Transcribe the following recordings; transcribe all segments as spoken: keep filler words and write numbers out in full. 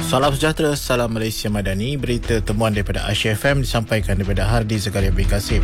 Salam sejahtera, salam Malaysia Madani. Berita temuan daripada Asia F M disampaikan daripada Hardi Zakaria bin Kasim.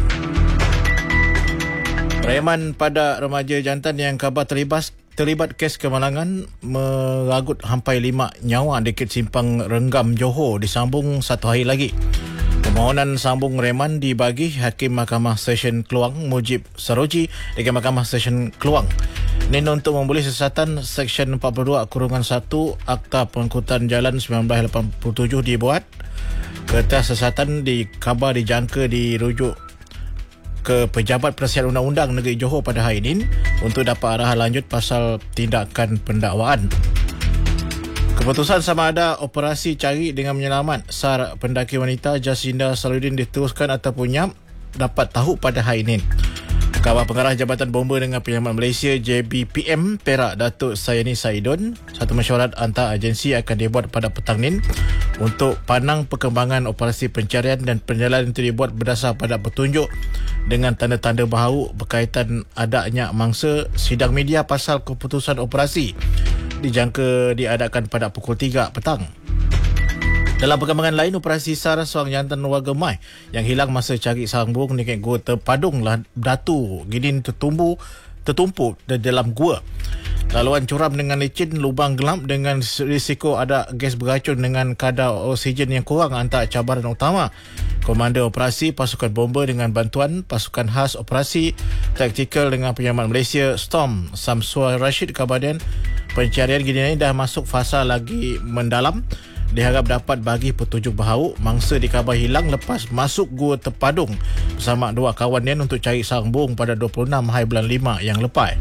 Reman pada remaja jantan yang khabar terlibat terlibat kes kemalangan meragut hampai lima nyawa dekat simpang Renggam Johor disambung satu hari lagi. Permohonan sambung reman dibagi Hakim Mahkamah Session Kluang Mujib Saroji dengan Mahkamah Session Kluang. Ini untuk memboleh siasatan Seksyen empat puluh dua Kurungan satu Akta Pengangkutan Jalan sembilan belas lapan puluh tujuh dibuat. Kertas siasatan di khabar dijangka dirujuk ke Pejabat Penasihat Undang-Undang Negeri Johor pada hari ini untuk dapat arahan lanjut pasal tindakan pendakwaan. Keputusan sama ada operasi cari dengan menyelamat S A R pendaki wanita Jacinda Saludin diteruskan ataupun nyam dapat tahu pada hari ini. Khabar Pengarah Jabatan Bomba dengan Penyelamat Malaysia J B P M Perak Datuk Sayani Saidon, satu mesyuarat antar agensi akan dibuat pada petang ini untuk panang perkembangan operasi pencarian dan penjalanan itu dibuat berdasar pada petunjuk dengan tanda-tanda baharu berkaitan adanya mangsa sidang media pasal keputusan operasi dijangka diadakan pada pukul tiga petang. Dalam perkembangan lain, operasi S A R seorang jantan warga Mai yang hilang masa cari sambung dekat Gua Terpadung lah Datu gini tertumbu tertumpuk di dalam gua. Laluan curam dengan licin, lubang gelap dengan risiko ada gas beracun dengan kadar oksigen yang kurang antara cabaran utama. Komander Operasi Pasukan Bomba dengan bantuan Pasukan Khas Operasi Taktikal dengan Penyelamat Malaysia Storm Samsua Rashid kabarkan pencarian gini dah masuk fasa lagi mendalam. Diharap dapat bagi petunjuk baharu mangsa dikhabar hilang lepas masuk Gua Terpadung bersama dua kawan dia untuk cari sambung pada dua puluh enam hari bulan lima yang lepas.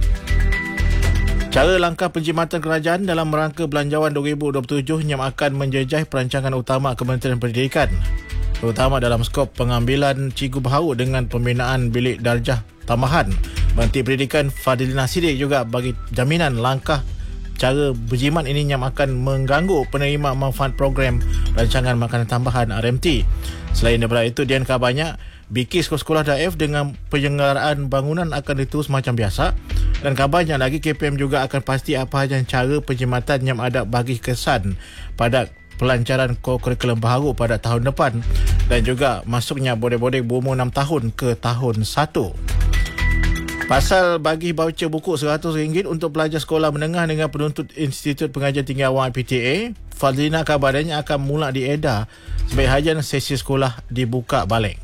Cara langkah penjimatan kerajaan dalam rangka Belanjawan dua ribu dua puluh tujuh yang akan menjejah perancangan utama Kementerian Pendidikan, terutama dalam skop pengambilan cikgu baharu dengan pembinaan bilik darjah tambahan. Menteri Pendidikan Fadilina Sidik juga bagi jaminan langkah cara berjimat ini yang akan mengganggu penerima manfaat program rancangan makanan tambahan R M T. Selain daripada itu, Dian kabarnya B K sekolah-sekolah daif dengan penyelenggaraan bangunan akan diterus macam biasa, dan kabarnya lagi K P M juga akan pasti apa sahaja cara penjimatan yang ada bagi kesan pada pelancaran kurikulum baharu pada tahun depan dan juga masuknya bodek-bodek berumur enam tahun ke tahun satu. Pasal bagi voucher buku seratus ringgit untuk pelajar sekolah menengah dengan penuntut Institut Pengajian Tinggi Awam I P T A, Fadlina kabarnya akan mula diedar sebaik hajan sesi sekolah dibuka balik.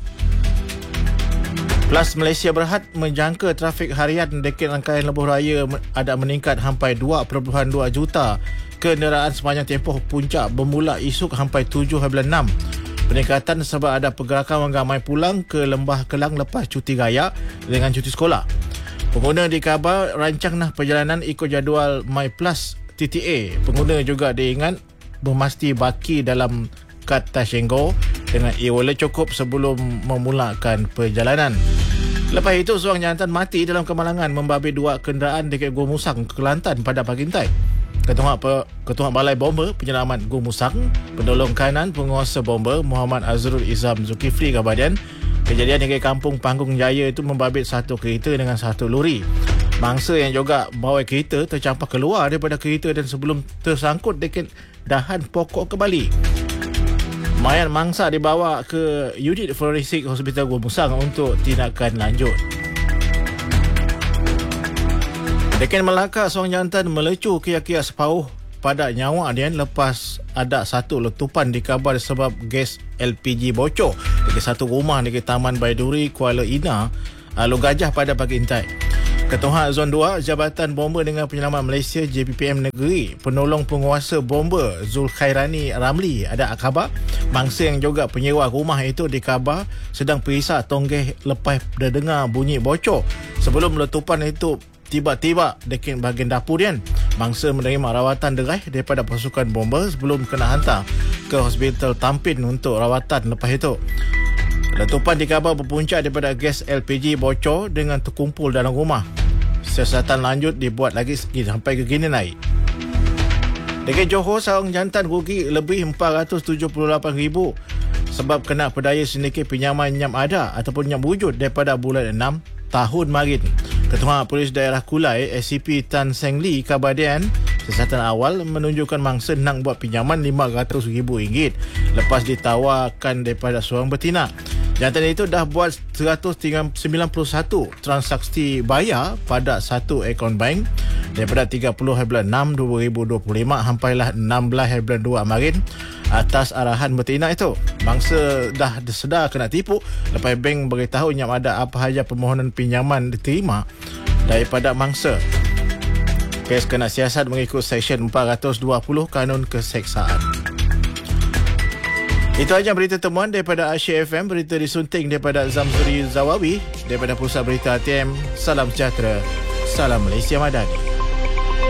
Plus Malaysia Berhad menjangka trafik harian dekat rangkaian lebuh raya ada meningkat hampai dua perpuluhan dua juta kenderaan sepanjang tempoh puncak bermula esok hampai tujuh bulan enam. Peningkatan sebab ada pergerakan orang ramai pulang ke Lembah Kelang lepas cuti raya dengan cuti sekolah. Pengguna dikhabar rancang nah perjalanan ikut jadual MyPlus T T A. Pengguna juga diingat bermasti baki dalam kad Tashengo dengan e-wallet cukup sebelum memulakan perjalanan. Lepas itu, seorang jantan mati dalam kemalangan membabit dua kenderaan dekat Gua Musang, Kelantan pada pagi tadi. Ketua Ketua Balai Bomba Penyelamat Gua Musang, penolong kanan penguasa bomba Muhammad Azrul Izam Zulkifli kabarkan kejadian di Kampung Panggung Jaya itu membabit satu kereta dengan satu lori. Mangsa yang juga bawa kereta tercampak keluar daripada kereta dan sebelum tersangkut dekat dahan pokok kembali. Mayat mangsa dibawa ke unit forensik Hospital Gua Musang untuk tindakan lanjut. Dekat Melaka, seorang jantan melecu kiak-kiak separuh pada nyawa dia lepas ada satu letupan dikabar sebab gas L P G bocor dekat satu rumah dekat Taman Baiduri, Kuala Ina, Lu Gajah pada pagi intai. Ketua Zon dua Jabatan Bomba dengan Penyelamat Malaysia J P P M Negeri, penolong penguasa bomba Zulkhairani Ramli ada khabar mangsa yang juga penyewa rumah itu dikabar sedang periksa tonggeh lepas dah dengar bunyi bocor. Sebelum letupan itu tiba-tiba dekat bahagian dapur dia, mangsa menerima rawatan deraih daripada pasukan bomba sebelum kena hantar ke Hospital Tampin untuk rawatan. Lepas itu, letupan dikabar berpuncak daripada gas L P G bocor dengan terkumpul dalam rumah. Siasatan lanjut dibuat lagi sampai ke kini naik. Dekat Johor, seorang jantan rugi lebih empat ratus tujuh puluh lapan ribu sebab kena pedaya sindiket pinjaman yang ada ataupun yang wujud daripada bulan enam tahun marin. Ketua Polis Daerah Kulai S C P Tan Seng Lee kabarkan Siasatan awal menunjukkan mangsa nak buat pinjaman lima ratus ribu ringgit lepas ditawarkan daripada seorang betina. Jantan itu dah buat seratus sembilan puluh satu transaksi bayar pada satu akaun bank daripada tiga puluh hari bulan enam dua ribu dua puluh lima sampailah enam belas hari bulan dua kemarin atas arahan betina itu. Mangsa dah sedar kena tipu lepas bank beritahu yang ada apa sahaja permohonan pinjaman diterima daripada mangsa. Kes kena siasat mengikut Seksyen empat ratus dua puluh Kanun Keseksaan. Itu aja berita temuan daripada Asia F M. Berita disunting daripada Zamzuri Zawawi daripada Pusat Berita A T M. Salam sejahtera. Salam Malaysia Madani.